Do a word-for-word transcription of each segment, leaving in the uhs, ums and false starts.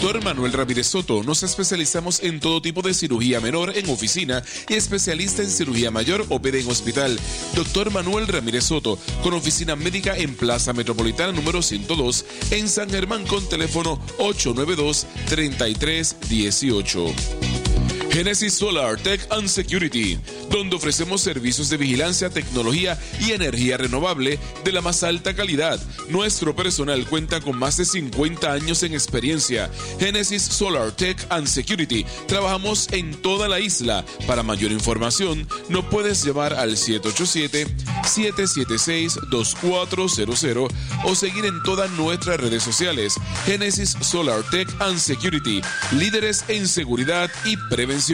Doctor Manuel Ramírez Soto. Nos especializamos en todo tipo de cirugía menor en oficina y especialista en cirugía mayor o P D en hospital. Doctor Manuel Ramírez Soto, con oficina médica en Plaza Metropolitana número ciento dos en San Germán, con teléfono ocho nueve dos, tres tres uno ocho. Genesis Solar Tech and Security, donde ofrecemos servicios de vigilancia, tecnología y energía renovable de la más alta calidad. Nuestro personal cuenta con más de cincuenta años en experiencia. Genesis Solar Tech and Security. Trabajamos en toda la isla. Para mayor información, nos puedes llamar al siete ocho siete, siete siete seis, dos cuatro cero cero o seguir en todas nuestras redes sociales. Genesis Solar Tech and Security, líderes en seguridad y prevención.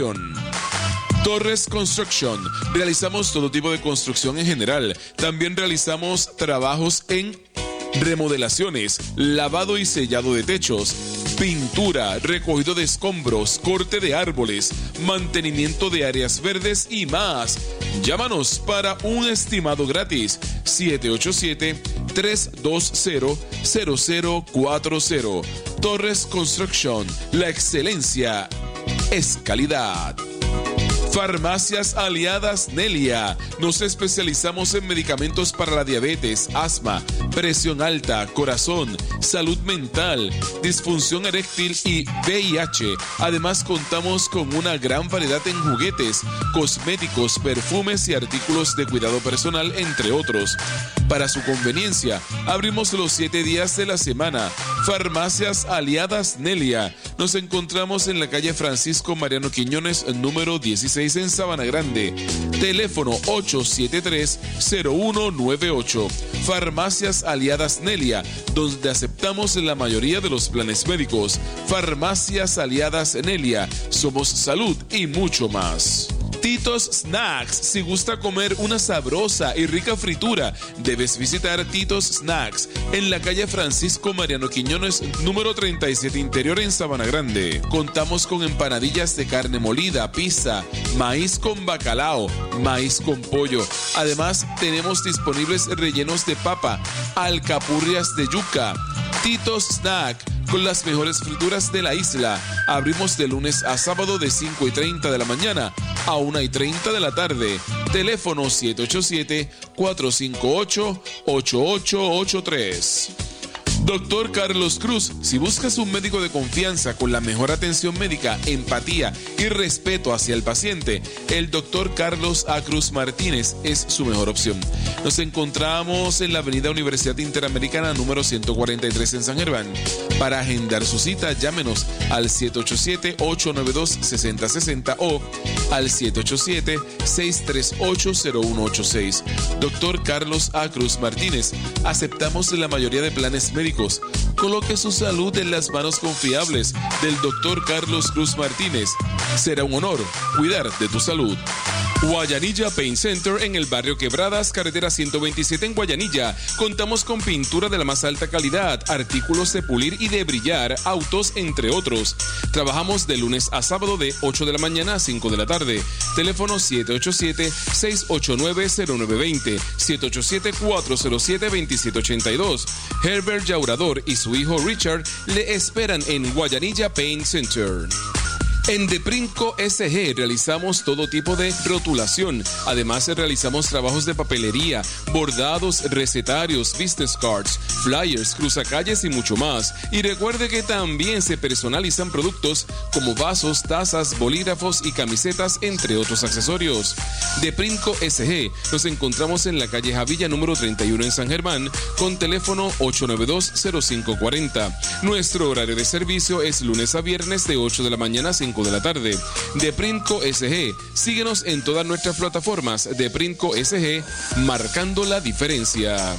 Torres Construction. Realizamos todo tipo de construcción en general. También realizamos trabajos en remodelaciones, lavado y sellado de techos, pintura, recogido de escombros, corte de árboles, mantenimiento de áreas verdes y más. Llámanos para un estimado gratis. siete ocho siete, tres dos cero, cero cero cuatro cero. Torres Construction. La excelencia es calidad. Farmacias Aliadas Nelia. Nos especializamos en medicamentos para la diabetes, asma, presión alta, corazón, salud mental, disfunción eréctil y V I H. Además, contamos con una gran variedad en juguetes, cosméticos, perfumes y artículos de cuidado personal, entre otros. Para su conveniencia, abrimos los siete días de la semana. Farmacias Aliadas Nelia. Nos encontramos en la calle Francisco Mariano Quiñones, número dieciséis en Sabana Grande. Teléfono ocho siete tres, cero uno nueve ocho. Farmacias Aliadas Nelia, donde aceptamos la mayoría de los planes médicos. Farmacias Aliadas Nelia. Somos salud y mucho más. Titos Snacks. Si gusta comer una sabrosa y rica fritura, debes visitar Titos Snacks en la calle Francisco Mariano Quiñones, número treinta y siete Interior en Sabana Grande. Contamos con empanadillas de carne molida, pizza, maíz con bacalao, maíz con pollo. Además, tenemos disponibles rellenos de papa, alcapurrias de yuca. Titos Snack, con las mejores frituras de la isla. Abrimos de lunes a sábado de cinco y treinta de la mañana a una y treinta de la tarde. Teléfono siete ocho siete, cuatro cinco ocho, ocho ocho ocho tres. Doctor Carlos Cruz. Si buscas un médico de confianza con la mejor atención médica, empatía y respeto hacia el paciente, el doctor Carlos A. Cruz Martínez es su mejor opción. Nos encontramos en la avenida Universidad Interamericana número ciento cuarenta y tres en San Germán. Para agendar su cita, llámenos al siete ocho siete, ocho nueve dos, seis cero seis cero o al siete ocho siete, seis tres ocho, cero uno ocho seis. Doctor Carlos A. Cruz Martínez. Aceptamos la mayoría de planes médicos. Coloque su salud en las manos confiables del doctor Carlos Cruz Martínez. Será un honor cuidar de tu salud. Guayanilla Paint Center en el barrio Quebradas, carretera ciento veintisiete en Guayanilla. Contamos con pintura de la más alta calidad, artículos de pulir y de brillar, autos, entre otros. Trabajamos de lunes a sábado de ocho de la mañana a cinco de la tarde. Teléfono siete ocho siete, seis ocho nueve, cero nueve dos cero, siete ocho siete, cuatro cero siete, dos siete ocho dos. Herbert Llaurador y su hijo Richard le esperan en Guayanilla Paint Center. En Deprinco S G realizamos todo tipo de rotulación. Además, realizamos trabajos de papelería, bordados, recetarios, business cards, flyers, cruzacalles y mucho más. Y recuerde que también se personalizan productos como vasos, tazas, bolígrafos y camisetas, entre otros accesorios. Deprinco S G. Nos encontramos en la calle Javilla número treinta y uno en San Germán, con teléfono ocho nueve dos, cero cinco cuatro cero. Nuestro horario de servicio es lunes a viernes de ocho de la mañana a cinco de la tarde. Deprinco S G. Síguenos en todas nuestras plataformas. Deprinco S G, marcando la diferencia.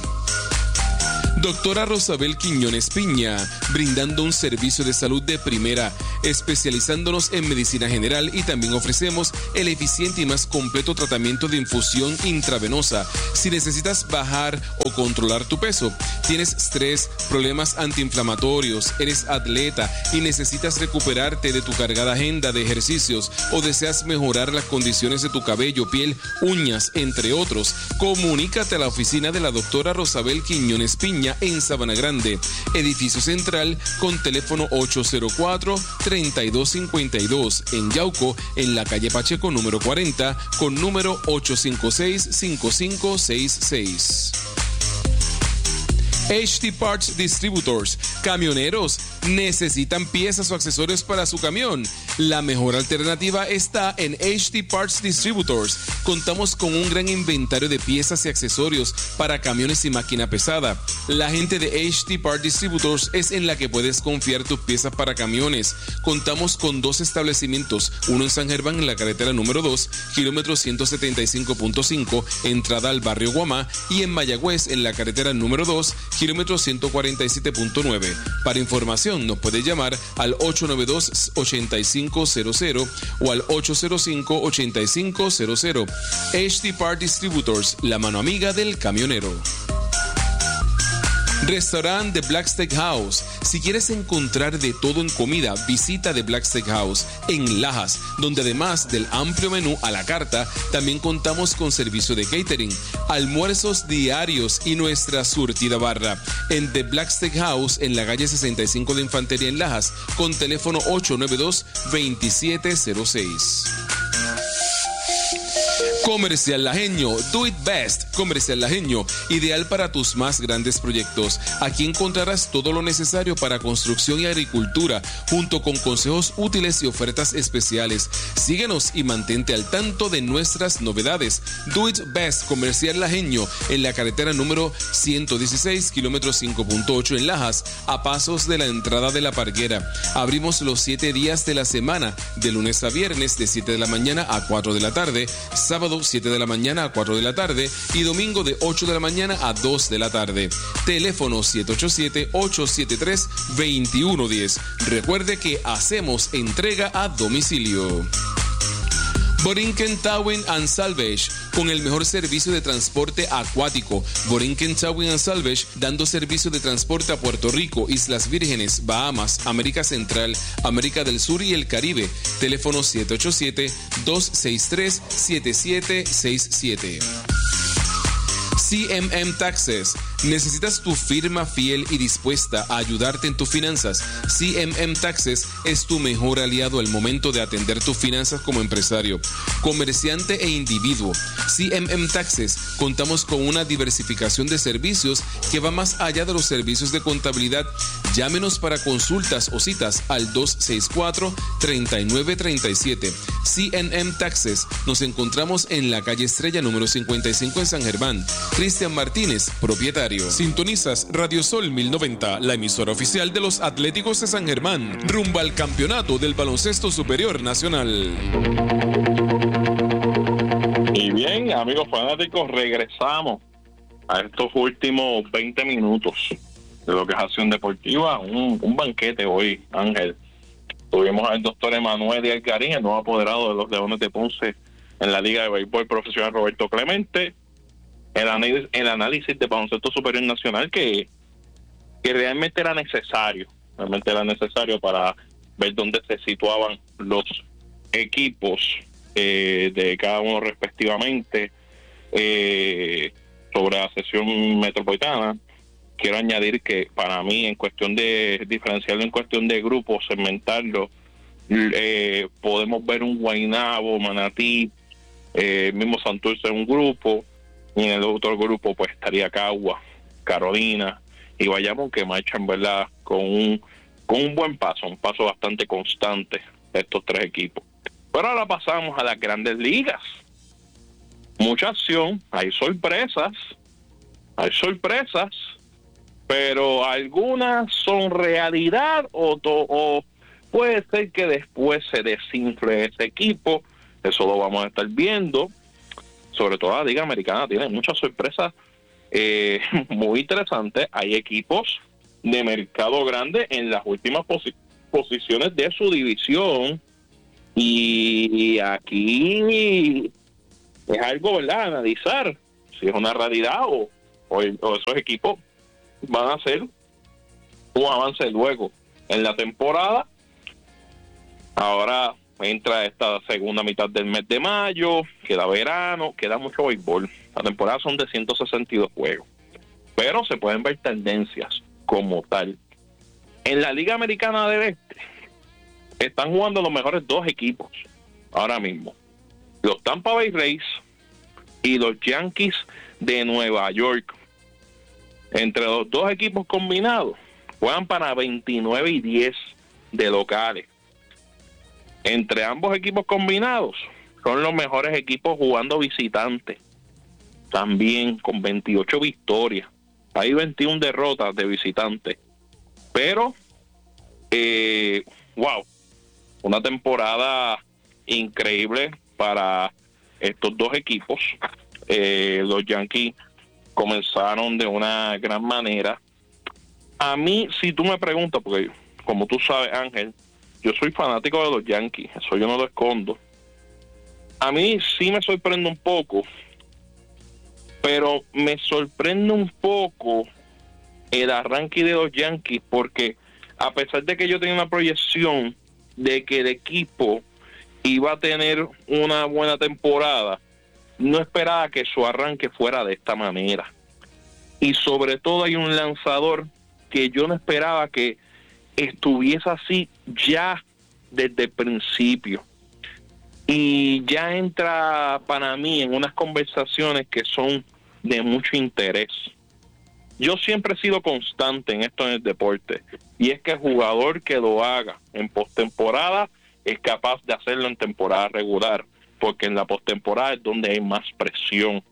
Doctora Rosabel Quiñones Piña, brindando un servicio de salud de primera, especializándonos en medicina general, y también ofrecemos el eficiente y más completo tratamiento de infusión intravenosa. Si necesitas bajar o controlar tu peso, tienes estrés, problemas antiinflamatorios, eres atleta y necesitas recuperarte de tu cargada agenda de ejercicios, o deseas mejorar las condiciones de tu cabello, piel, uñas, entre otros, comunícate a la oficina de la doctora Rosabel Quiñones Piña Peña en Sabana Grande. Edificio Central con teléfono ocho cero cuatro, tres dos cinco dos. En Yauco, en la calle Pacheco número cuarenta, con número ocho cinco seis, cinco cinco seis seis. H T Parts Distributors. Camioneros, ¿necesitan piezas o accesorios para su camión? La mejor alternativa está en H T Parts Distributors. Contamos con un gran inventario de piezas y accesorios para camiones y máquina pesada. La gente de H T Parts Distributors es en la que puedes confiar tus piezas para camiones. Contamos con dos establecimientos, uno en San Germán en la carretera número dos, kilómetro ciento setenta y cinco punto cinco, entrada al barrio Guamá, y en Mayagüez en la carretera número dos, kilómetro ciento cuarenta y siete punto nueve. Para información nos puede llamar al ocho nueve dos, ocho cinco cero cero o al ocho cero cinco, ocho cinco cero cero. H T Parts Distributors, la mano amiga del camionero. Restaurante The Black Steakhouse. Si quieres encontrar de todo en comida, visita The Black Steakhouse en Lajas, donde además del amplio menú a la carta, también contamos con servicio de catering, almuerzos diarios y nuestra surtida barra. En The Black Steakhouse, en la calle sesenta y cinco de Infantería en Lajas, con teléfono ocho nueve dos, dos siete cero seis. Comercial Lajeño, do it best. Comercial Lajeño, ideal para tus más grandes proyectos. Aquí encontrarás todo lo necesario para construcción y agricultura, junto con consejos útiles y ofertas especiales. Síguenos y mantente al tanto de nuestras novedades. Do it best. Comercial Lajeño, en la carretera número ciento dieciséis, kilómetro cinco punto ocho en Lajas, a pasos de la entrada de la Parguera. Abrimos los siete días de la semana, de lunes a viernes, de siete de la mañana a cuatro de la tarde, sábado siete de la mañana a cuatro de la tarde y domingo de ocho de la mañana a dos de la tarde. Teléfono siete ocho siete, ocho siete tres, dos uno uno cero. Recuerde que hacemos entrega a domicilio. Borinquen Towing and Salvage, con el mejor servicio de transporte acuático. Borinquen Towing and Salvage, dando servicio de transporte a Puerto Rico, Islas Vírgenes, Bahamas, América Central, América del Sur y el Caribe. Teléfono siete ocho siete, dos seis tres, siete siete seis siete. C M M Taxes. ¿Necesitas tu firma fiel y dispuesta a ayudarte en tus finanzas? C M M Taxes es tu mejor aliado al momento de atender tus finanzas como empresario, comerciante e individuo. C M M Taxes, contamos con una diversificación de servicios que va más allá de los servicios de contabilidad. Llámenos para consultas o citas al dos seis cuatro, tres nueve tres siete. C M M Taxes. Nos encontramos en la calle Estrella número cincuenta y cinco en San Germán. Cristian Martínez, propietario. Sintonizas Radio Sol mil noventa, la emisora oficial de los Atléticos de San Germán, rumbo al campeonato del baloncesto superior nacional. Y bien, amigos fanáticos, regresamos a estos últimos veinte minutos de lo que es Acción Deportiva. Un, un banquete hoy, Ángel. Tuvimos al doctor Emanuel Díaz Garín, el nuevo apoderado de los Leones de Ponce en la Liga de Béisbol Profesional Roberto Clemente. El análisis, el análisis de baloncesto superior nacional que, que realmente era necesario, realmente era necesario para ver dónde se situaban los equipos eh, de cada uno respectivamente eh, sobre la sesión metropolitana. Quiero añadir que para mí, en cuestión de diferenciarlo en cuestión de grupos, segmentarlo, eh, podemos ver un Guaynabo, Manatí, eh, mismo Santurce en un grupo. Y en el otro grupo pues estaría Cagua, Carolina y Bayamón, que marchan, ¿verdad?, con un con un buen paso, un paso bastante constante de estos tres equipos. Pero ahora pasamos a las grandes ligas. Mucha acción, hay sorpresas, hay sorpresas, pero algunas son realidad o, to, o puede ser que después se desinfle ese equipo. Eso lo vamos a estar viendo. Sobre todo la Liga Americana tiene muchas sorpresas eh, muy interesantes. Hay equipos de mercado grande en las últimas posi- posiciones de su división. Y aquí es algo, ¿verdad?, analizar si es una realidad o, o, o esos equipos van a hacer un avance luego en la temporada. Ahora entra esta segunda mitad del mes de mayo, queda verano, queda mucho béisbol. La temporada son de ciento sesenta y dos juegos. pero se pueden ver tendencias como tal. En la Liga Americana del Este están jugando los mejores dos equipos ahora mismo, los Tampa Bay Rays y los Yankees de Nueva York. Entre los dos equipos combinados juegan para veintinueve y diez de locales. Entre ambos equipos combinados son los mejores equipos jugando visitantes, también con veintiocho victorias. Hay veintiuna derrotas de visitantes, pero eh, wow, una temporada increíble para estos dos equipos. Eh, los Yankees comenzaron de una gran manera. A mí, si tú me preguntas, porque como tú sabes, Ángel, yo soy fanático de los Yankees, eso yo no lo escondo. A mí sí me sorprende un poco, pero me sorprende un poco el arranque de los Yankees, porque a pesar de que yo tenía una proyección de que el equipo iba a tener una buena temporada, no esperaba que su arranque fuera de esta manera. Y sobre todo hay un lanzador que yo no esperaba que estuviese así ya desde el principio. Y ya entra para mí en unas conversaciones que son de mucho interés. Yo siempre he sido constante en esto en el deporte, y es que el jugador que lo haga en postemporada es capaz de hacerlo en temporada regular, porque en la postemporada es donde hay más presión.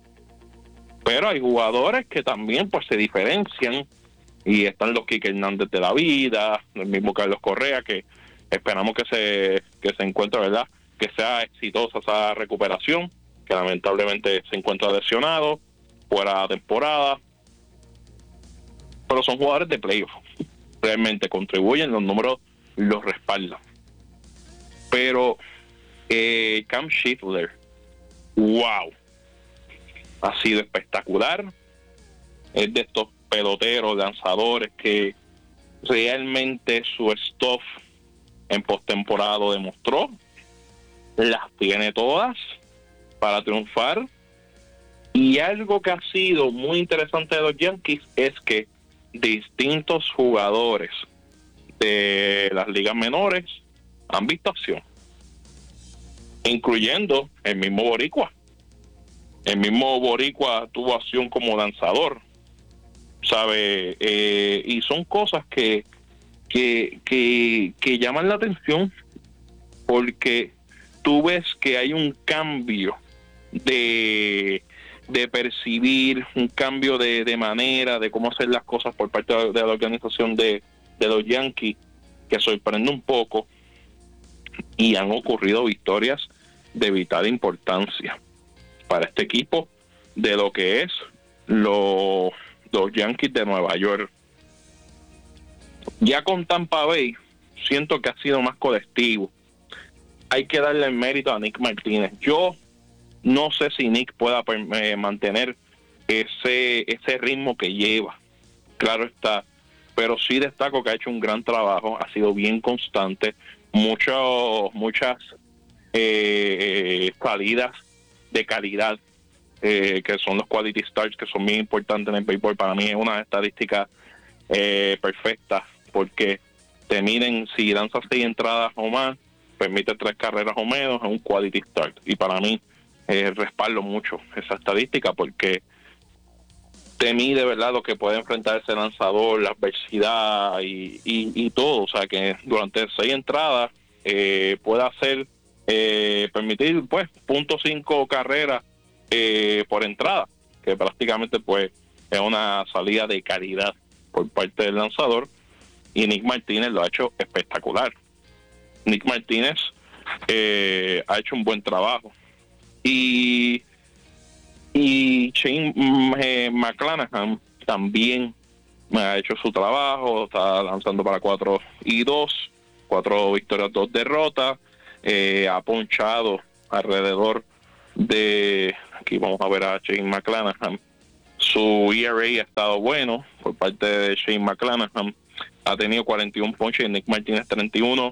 Pero hay jugadores que también pues se diferencian, y están los Kike Hernández de la vida, el mismo Carlos Correa, que esperamos que se que se encuentre, ¿verdad?, que sea exitosa esa recuperación, que lamentablemente se encuentra lesionado, fuera de temporada. Pero son jugadores de playoff, realmente contribuyen, los números los respaldan. Pero eh, Cam Schiffer, wow, ha sido espectacular. Es de estos peloteros, lanzadores que realmente su stuff en postemporada lo demostró, las tiene todas para triunfar. Y algo que ha sido muy interesante de los Yankees es que distintos jugadores de las ligas menores han visto acción, incluyendo el mismo Boricua. El mismo Boricua tuvo acción como lanzador, ¿sabe? Eh, y son cosas que, que, que, que llaman la atención, porque tú ves que hay un cambio de, de percibir, un cambio de, de manera, de cómo hacer las cosas por parte de la organización de, de los Yankees, que sorprende un poco, y han ocurrido victorias de vital importancia para este equipo de lo que es los, los Yankees de Nueva York. Ya con Tampa Bay siento que ha sido más colectivo. Hay que darle el mérito a Nick Martínez. Yo no sé si Nick pueda eh, mantener ese ese ritmo que lleva, claro está, pero sí destaco que ha hecho un gran trabajo, ha sido bien constante, mucho, muchas eh, salidas de calidad, eh, que son los quality starts, que son bien importantes en el béisbol. Para mí es una estadística eh, perfecta, porque te miden si lanzas seis entradas o más, permite tres carreras o menos, es un quality start. Y para mí eh, respaldo mucho esa estadística, porque te mide, ¿verdad?, lo que puede enfrentar ese lanzador, la adversidad y, y, y todo. O sea, que durante seis entradas eh, puede hacer, eh, permitir, pues, punto cinco carreras eh, por entrada, que prácticamente, pues, es una salida de calidad por parte del lanzador. Y Nick Martínez lo ha hecho espectacular. Nick Martínez eh, ha hecho un buen trabajo. Y y Shane eh, McClanahan también ha hecho su trabajo, está lanzando para cuatro y dos, cuatro victorias, dos derrotas, eh, ha ponchado alrededor de, aquí vamos a ver a Shane McClanahan, su E R A ha estado bueno por parte de Shane McClanahan, ha tenido cuarenta y uno ponches y Nick Martínez treinta y uno,